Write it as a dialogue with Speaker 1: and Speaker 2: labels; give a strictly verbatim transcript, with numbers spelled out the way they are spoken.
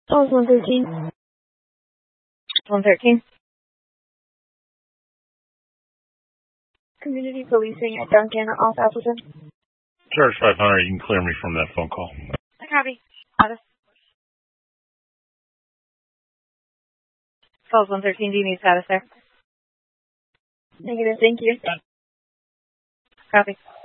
Speaker 1: That was one thirteen. one thirteen. Community policing at Duncan off Appleton.
Speaker 2: Charge five hundred, you can clear me from that phone call.
Speaker 1: I copy. Got it. Calls one thirteen, do you need status there? Negative, thank you. Copy.